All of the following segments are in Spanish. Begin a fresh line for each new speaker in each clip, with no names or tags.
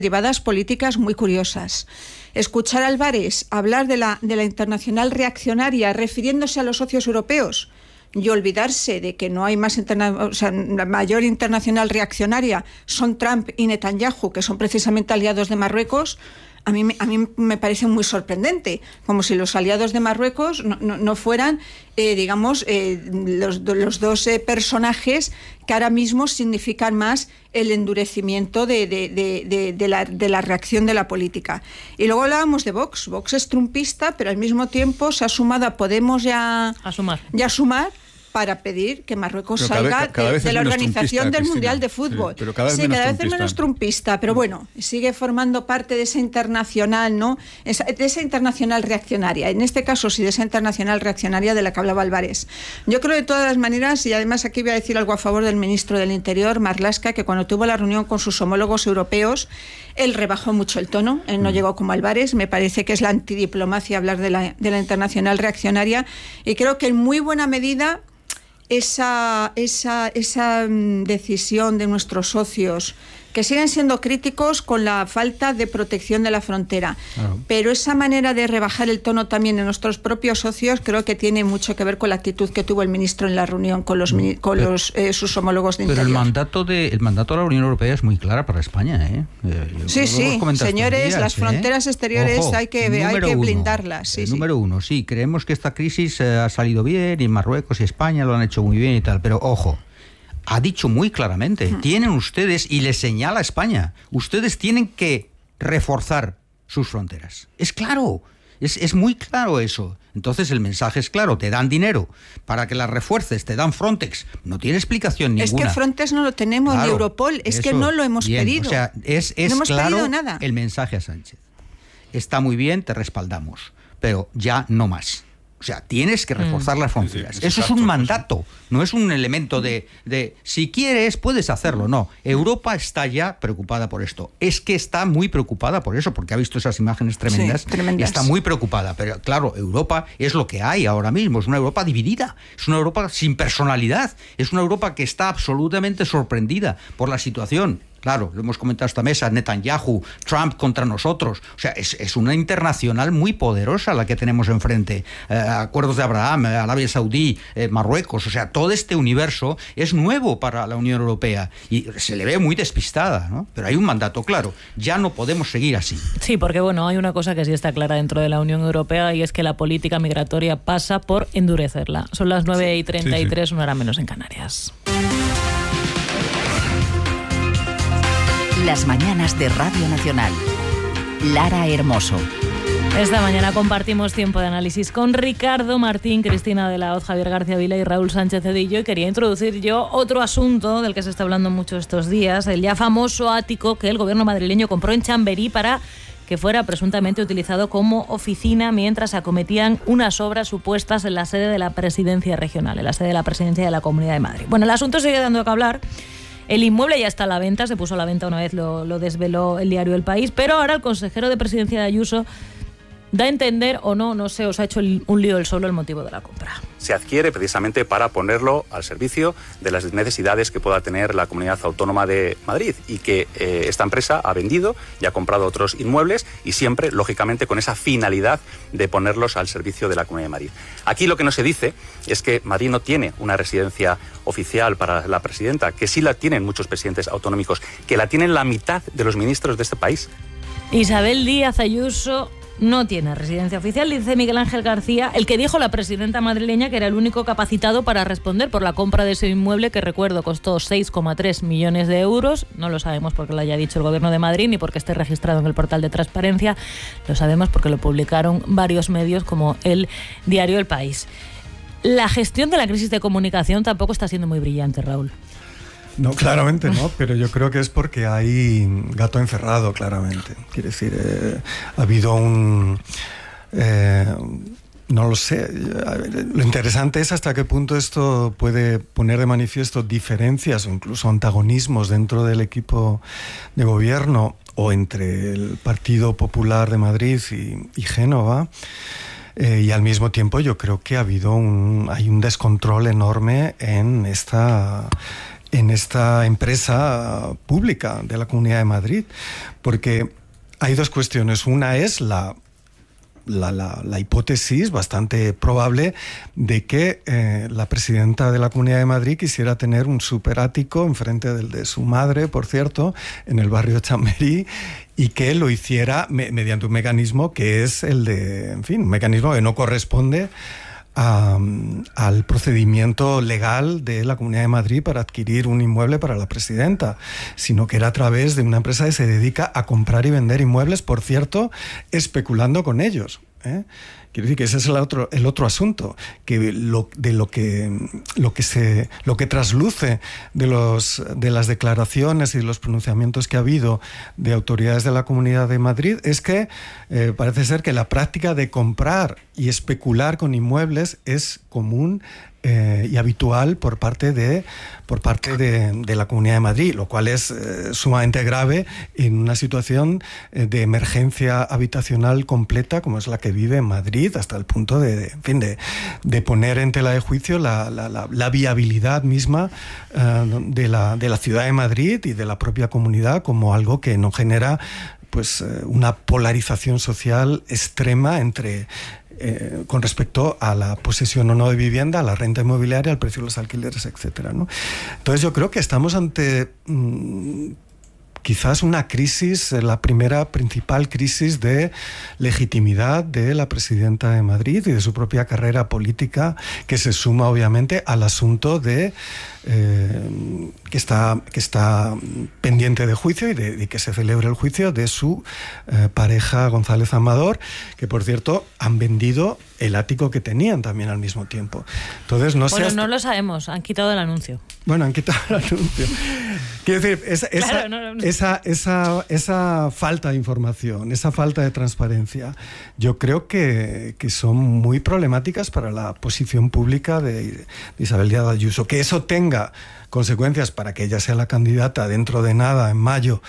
derivadas políticas muy curiosas. Escuchar a Álvarez hablar de la internacional reaccionaria refiriéndose a los socios europeos y olvidarse de que no hay más la mayor internacional reaccionaria son Trump y Netanyahu, que son precisamente aliados de Marruecos. A mí me parece muy sorprendente, como si los aliados de Marruecos no fueran, los dos personajes que ahora mismo significan más el endurecimiento de la reacción de la política. Y luego hablábamos de Vox. Vox es trumpista, pero al mismo tiempo se ha sumado a Podemos a sumar para pedir que Marruecos salga de la organización del Mundial de Fútbol.
Pero cada vez
es menos trumpista, pero bueno, sigue formando parte de esa internacional, ¿no? De esa internacional reaccionaria. En este caso, sí, de esa internacional reaccionaria de la que hablaba Álvarez. Yo creo de todas las maneras, y además aquí voy a decir algo a favor del ministro del Interior, Marlaska, que cuando tuvo la reunión con sus homólogos europeos, él rebajó mucho el tono, él no llegó como Álvarez. Me parece que es la antidiplomacia hablar de la internacional reaccionaria, y creo que en muy buena medida esa decisión de nuestros socios, que siguen siendo críticos con la falta de protección de la frontera. Claro. Pero esa manera de rebajar el tono también en nuestros propios socios creo que tiene mucho que ver con la actitud que tuvo el ministro en la reunión con sus homólogos de Interior.
Pero el mandato de la Unión Europea es muy clara para España, ¿eh?
Sí, señores, las fronteras exteriores, ojo, hay que blindarlas.
Número uno, sí, creemos que esta crisis ha salido bien y Marruecos y España lo han hecho muy bien y tal, pero ojo, ha dicho muy claramente, tienen ustedes, y le señala a España, ustedes tienen que reforzar sus fronteras. Es claro, es muy claro eso. Entonces el mensaje es claro, te dan dinero para que las refuerces, te dan Frontex, no tiene explicación ninguna.
Es que Frontex no lo tenemos, ni Europol, es que no lo hemos pedido.
O sea, es
no hemos
claro
pedido nada.
El mensaje a Sánchez. Está muy bien, te respaldamos, pero ya no más. O sea, tienes que reforzar las fronteras. Eso es un mandato, no es un elemento de si quieres, puedes hacerlo. No, Europa está ya preocupada por esto. Es que está muy preocupada por eso, porque ha visto esas imágenes tremendas. Y está muy preocupada. Pero claro, Europa es lo que hay ahora mismo. Es una Europa dividida, es una Europa sin personalidad, es una Europa que está absolutamente sorprendida por la situación. Claro, lo hemos comentado esta mesa, Netanyahu, Trump contra nosotros. O sea, es una internacional muy poderosa la que tenemos enfrente. Acuerdos de Abraham, Arabia Saudí, Marruecos. O sea, todo este universo es nuevo para la Unión Europea y se le ve muy despistada, ¿no? Pero hay un mandato claro. Ya no podemos seguir así.
Sí, porque bueno, hay una cosa que sí está clara dentro de la Unión Europea y es que la política migratoria pasa por endurecerla. Son las 9:33, una hora menos en Canarias.
Las mañanas de Radio Nacional. Lara Hermoso.
Esta mañana compartimos tiempo de análisis con Ricardo Martín, Cristina de la Hoz, Javier García Vila y Raúl Sánchez Cedillo. Y quería introducir yo otro asunto del que se está hablando mucho estos días, el ya famoso ático que el gobierno madrileño compró en Chamberí para que fuera presuntamente utilizado como oficina mientras acometían unas obras supuestas en la sede de la presidencia regional, en la sede de la presidencia de la Comunidad de Madrid. Bueno, el asunto sigue dando que hablar. El inmueble ya está a la venta, se puso a la venta una vez, lo desveló el diario El País, pero ahora el consejero de Presidencia de Ayuso da a entender, o no sé, os ha hecho un lío él solo el motivo de la compra.
Se adquiere precisamente para ponerlo al servicio de las necesidades que pueda tener la Comunidad Autónoma de Madrid y que esta empresa ha vendido y ha comprado otros inmuebles y siempre, lógicamente, con esa finalidad de ponerlos al servicio de la Comunidad de Madrid. Aquí lo que no se dice es que Madrid no tiene una residencia oficial para la presidenta, que sí la tienen muchos presidentes autonómicos, que la tienen la mitad de los ministros de este país.
Isabel Díaz Ayuso no tiene residencia oficial, dice Miguel Ángel García, el que dijo la presidenta madrileña que era el único capacitado para responder por la compra de ese inmueble que, recuerdo, costó 6,3 millones de euros. No lo sabemos porque lo haya dicho el Gobierno de Madrid ni porque esté registrado en el portal de transparencia. Lo sabemos porque lo publicaron varios medios como el diario El País. La gestión de la crisis de comunicación tampoco está siendo muy brillante, Raúl.
No, claramente no, pero yo creo que es porque hay gato encerrado, claramente. Quiere decir, ha habido un... no lo sé. Lo interesante es hasta qué punto esto puede poner de manifiesto diferencias o incluso antagonismos dentro del equipo de gobierno o entre el Partido Popular de Madrid y Génova. Y al mismo tiempo yo creo que hay un descontrol enorme en esta esta empresa pública de la Comunidad de Madrid, porque hay dos cuestiones. Una es la hipótesis bastante probable de que la presidenta de la Comunidad de Madrid quisiera tener un superático enfrente del de su madre, por cierto, en el barrio Chamberí, y que lo hiciera mediante un mecanismo que es el de, en fin, un mecanismo que no corresponde al procedimiento legal de la Comunidad de Madrid para adquirir un inmueble para la presidenta, sino que era a través de una empresa que se dedica a comprar y vender inmuebles, por cierto, especulando con ellos, ¿eh? Quiero decir que ese es el otro asunto, que lo que trasluce de las declaraciones y de los pronunciamientos que ha habido de autoridades de la Comunidad de Madrid es que parece ser que la práctica de comprar y especular con inmuebles es común y habitual por parte de la Comunidad de Madrid, lo cual es sumamente grave en una situación de emergencia habitacional completa como es la que vive Madrid, hasta el punto de poner en tela de juicio la viabilidad misma de la ciudad de Madrid y de la propia comunidad como algo que no genera pues una polarización social extrema con respecto a la posesión o no de vivienda, a la renta inmobiliaria, al precio de los alquileres, etcétera, ¿no? Entonces yo creo que estamos ante quizás una crisis, la primera principal crisis de legitimidad de la presidenta de Madrid y de su propia carrera política, que se suma obviamente al asunto de que está pendiente de juicio y de que se celebre el juicio de su pareja González Amador, que por cierto han vendido el ático que tenían también al mismo tiempo. Entonces
no lo sabemos, han quitado el anuncio.
Bueno, han quitado el anuncio. Quiero decir, esa falta de información, esa falta de transparencia, yo creo que son muy problemáticas para la posición pública de Isabel Díaz Ayuso. Que eso tenga consecuencias para que ella sea la candidata dentro de nada, en mayo,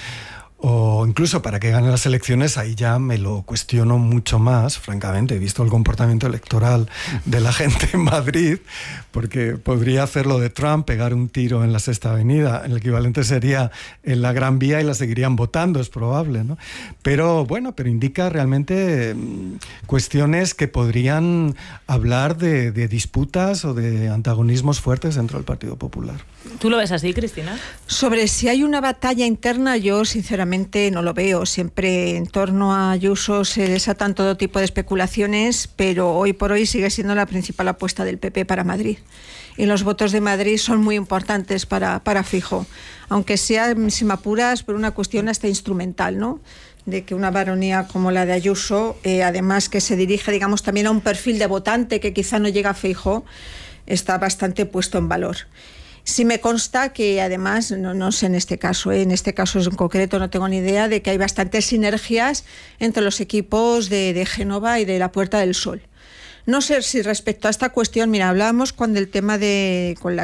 o incluso para que gane las elecciones, ahí ya me lo cuestiono mucho más, francamente, he visto el comportamiento electoral de la gente en Madrid, porque podría hacer lo de Trump, pegar un tiro en la Sexta Avenida, el equivalente sería en la Gran Vía y la seguirían votando, es probable, ¿no? Pero bueno, indica realmente cuestiones que podrían hablar de disputas o de antagonismos fuertes dentro del Partido Popular.
¿Tú lo ves así, Cristina?
Sobre si hay una batalla interna, yo sinceramente no lo veo. Siempre en torno a Ayuso se desatan todo tipo de especulaciones, pero hoy por hoy sigue siendo la principal apuesta del PP para Madrid. Y los votos de Madrid son muy importantes para Feijóo, aunque sea, si me apuras, por una cuestión hasta instrumental, ¿no? De que una baronía como la de Ayuso, además que se dirige, digamos, también a un perfil de votante que quizá no llega a Feijóo, está bastante puesto en valor. Sí me consta que además, no sé en este caso en concreto no tengo ni idea, de que hay bastantes sinergias entre los equipos de Génova y de la Puerta del Sol. No sé si respecto a esta cuestión, mira, hablábamos con el tema con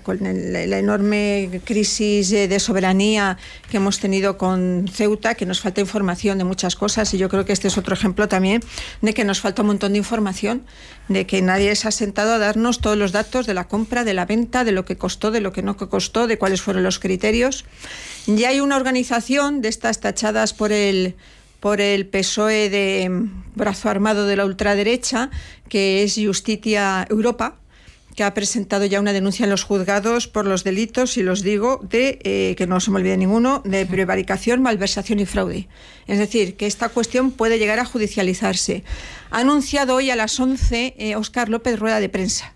la enorme crisis de soberanía que hemos tenido con Ceuta, que nos falta información de muchas cosas, y yo creo que este es otro ejemplo también de que nos falta un montón de información, de que nadie se ha sentado a darnos todos los datos de la compra, de la venta, de lo que costó, de lo que no costó, de cuáles fueron los criterios. Ya hay una organización de estas tachadas por el PSOE de brazo armado de la ultraderecha, que es Justitia Europa, que ha presentado ya una denuncia en los juzgados por los delitos, y los digo, de que no se me olvide ninguno, de prevaricación, malversación y fraude. Es decir, que esta cuestión puede llegar a judicializarse. Ha anunciado hoy a las 11 Óscar López rueda de prensa.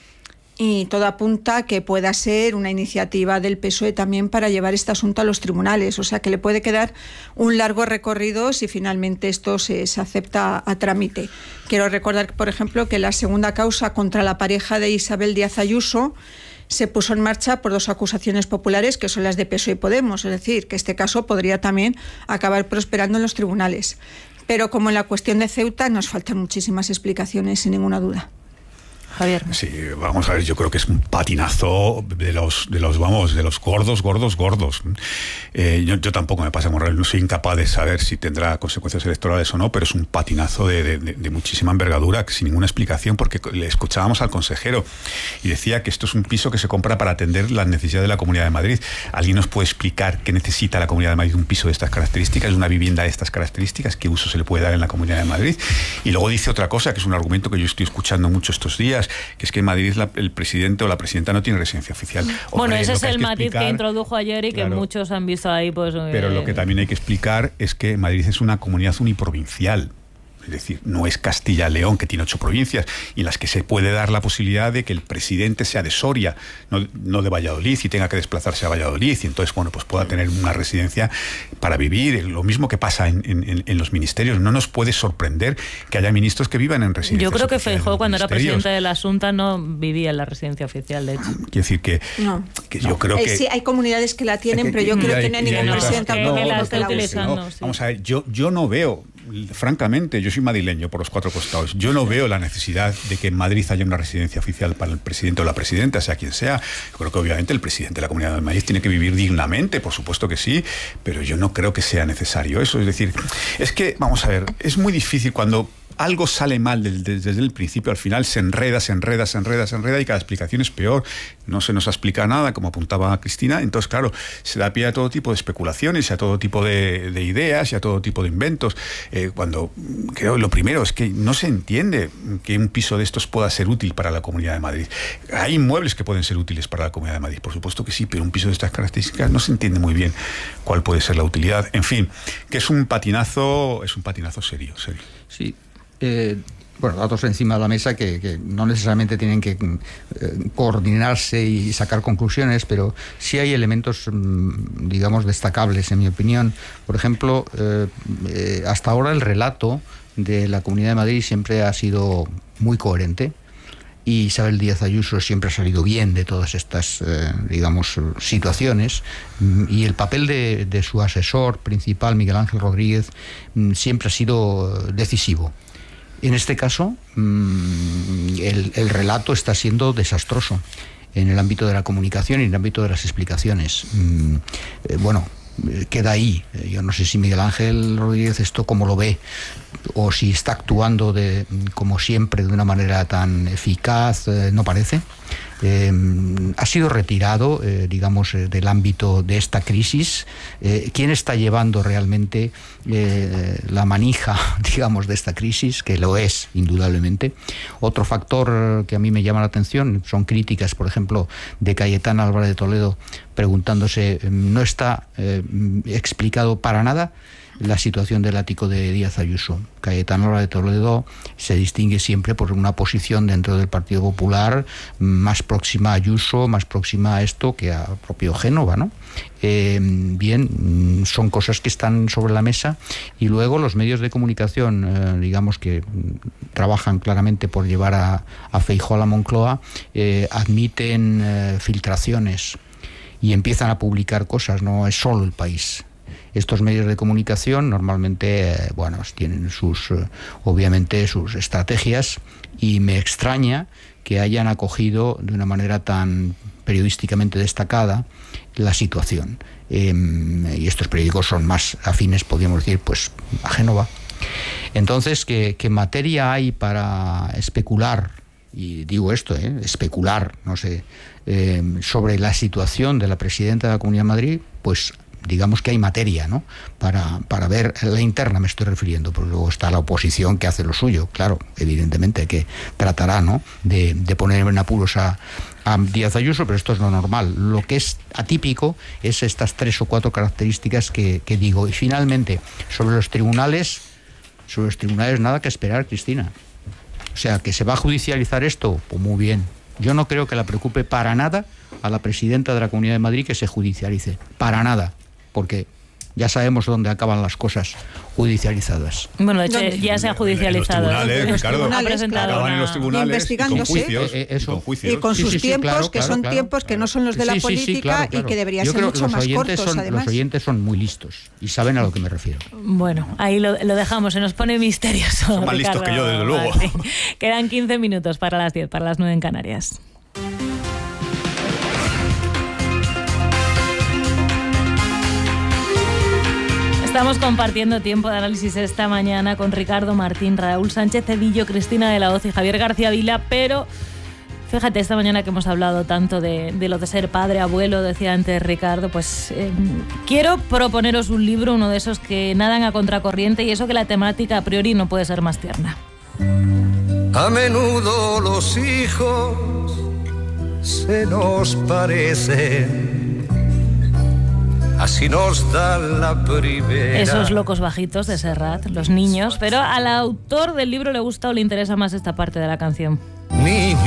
Y todo apunta a que pueda ser una iniciativa del PSOE también para llevar este asunto a los tribunales. O sea que le puede quedar un largo recorrido si finalmente esto se acepta a trámite. Quiero recordar, por ejemplo, que la segunda causa contra la pareja de Isabel Díaz Ayuso se puso en marcha por dos acusaciones populares, que son las de PSOE y Podemos. Es decir, que este caso podría también acabar prosperando en los tribunales. Pero como en la cuestión de Ceuta, nos faltan muchísimas explicaciones, sin ninguna duda.
Javier.
Sí, vamos a ver, yo creo que es un patinazo de los gordos. Yo tampoco me pasa Monreal, no soy incapaz de saber si tendrá consecuencias electorales o no, pero es un patinazo de muchísima envergadura, sin ninguna explicación, porque le escuchábamos al consejero y decía que esto es un piso que se compra para atender las necesidades de la Comunidad de Madrid. ¿Alguien nos puede explicar qué necesita la Comunidad de Madrid un piso de estas características, una vivienda de estas características? ¿Qué uso se le puede dar en la Comunidad de Madrid? Y luego dice otra cosa, que es un argumento que yo estoy escuchando mucho estos días, que es que en Madrid el presidente o la presidenta no tiene residencia oficial.
Bueno, ese es el matiz que introdujo ayer y que muchos han visto ahí. Pues,
pero lo que también hay que explicar es que Madrid es una comunidad uniprovincial. Es decir, no es Castilla-León, que tiene 8 provincias, y en las que se puede dar la posibilidad de que el presidente sea de Soria, no de Valladolid, y tenga que desplazarse a Valladolid, y entonces, bueno, pues pueda tener una residencia para vivir. Lo mismo que pasa en los ministerios. No nos puede sorprender que haya ministros que vivan en residencias.
Yo creo que Feijóo, cuando era presidente de la Junta, no vivía en la residencia oficial, de hecho.
Quiero decir que yo creo que...
Sí, hay comunidades que la tienen, pero yo creo que no hay ningún presidente
que la esté utilizando. Sí.
Vamos a ver, yo no veo, francamente, yo soy madrileño por los 4 costados, yo no veo la necesidad de que en Madrid haya una residencia oficial para el presidente o la presidenta, sea quien sea. Yo creo que obviamente el presidente de la Comunidad de Madrid tiene que vivir dignamente, por supuesto que sí, pero yo no creo que sea necesario eso. Es decir, es que, vamos a ver, es muy difícil cuando algo sale mal desde el principio, al final se enreda y cada explicación es peor. No se nos explica nada, como apuntaba Cristina. Entonces, claro, se da pie a todo tipo de especulaciones, a todo tipo de ideas y a todo tipo de inventos. Cuando creo lo primero es que no se entiende que un piso de estos pueda ser útil para la Comunidad de Madrid. Hay inmuebles que pueden ser útiles para la Comunidad de Madrid, por supuesto que sí, pero un piso de estas características no se entiende muy bien cuál puede ser la utilidad. En fin, que es un patinazo serio.
Sí. Bueno, datos encima de la mesa que no necesariamente tienen que coordinarse y sacar conclusiones, pero sí hay elementos, digamos, destacables, en mi opinión. Por ejemplo, hasta ahora el relato de la Comunidad de Madrid siempre ha sido muy coherente, y Isabel Díaz Ayuso siempre ha salido bien de todas estas, digamos, situaciones, y el papel de su asesor principal, Miguel Ángel Rodríguez, siempre ha sido decisivo. En este caso, el relato está siendo desastroso en el ámbito de la comunicación y en el ámbito de las explicaciones. Bueno, queda ahí. Yo no sé si Miguel Ángel Rodríguez esto cómo lo ve, o si está actuando como siempre de una manera tan eficaz. No parece. Ha sido retirado, digamos, del ámbito de esta crisis. ¿Quién está llevando realmente la manija, digamos, de esta crisis? Que lo es, indudablemente. Otro factor que a mí me llama la atención son críticas, por ejemplo, de Cayetana Álvarez de Toledo, preguntándose, ¿no está explicado para nada la situación del ático de Díaz Ayuso? Cayetana Álvarez de Toledo se distingue siempre por una posición dentro del Partido Popular más próxima a Ayuso, más próxima a esto que a propio Génova, ¿no? Bien, son cosas que están sobre la mesa, y luego los medios de comunicación, digamos, que trabajan claramente por llevar a Feijóo a la Moncloa, admiten filtraciones y empiezan a publicar cosas. No es solo El País. Estos medios de comunicación normalmente, tienen obviamente sus estrategias, y me extraña que hayan acogido de una manera tan periodísticamente destacada la situación. Y estos periódicos son más afines, podríamos decir, pues a Génova. Entonces, ¿qué materia hay para especular? Y digo esto, especular, no sé, sobre la situación de la presidenta de la Comunidad de Madrid, pues digamos que hay materia, ¿no? Para ver la interna, me estoy refiriendo, porque luego está la oposición que hace lo suyo, claro, evidentemente, que tratará, ¿no?, de poner en apuros a Díaz Ayuso, pero esto es lo normal. Lo que es atípico es estas 3 o 4 características que digo. Y finalmente, sobre los tribunales nada que esperar, Cristina. O sea, que se va a judicializar esto, pues muy bien. Yo no creo que la preocupe para nada a la presidenta de la Comunidad de Madrid que se judicialice, para nada, porque Ya sabemos dónde acaban las cosas judicializadas.
Bueno, de hecho, ya se ha judicializado.
En los tribunales,
Ha presentado
acaban en los tribunales y con juicios.
Y con sus tiempos, que son tiempos que no son los de la política y que deberían ser mucho más cortos, además.
Los oyentes son muy listos y saben a lo que me refiero.
Bueno, ahí lo dejamos, se nos pone misterioso.
Son más listos que yo, desde luego.
Quedan 15 minutos para las 10, para las 9 en Canarias. Estamos compartiendo tiempo de análisis esta mañana con Ricardo Martín, Raúl Sánchez Cedillo, Cristina de la Hoz y Javier García Vila, pero fíjate, esta mañana que hemos hablado tanto de lo de ser padre, abuelo, decía antes Ricardo, pues quiero proponeros un libro, uno de esos que nadan a contracorriente, y eso que la temática a priori no puede ser más tierna.
A menudo los hijos se nos parecen, así nos da la primera.
Esos locos bajitos de Serrat, los niños, pero al autor del libro le gusta o le interesa más esta parte de la canción.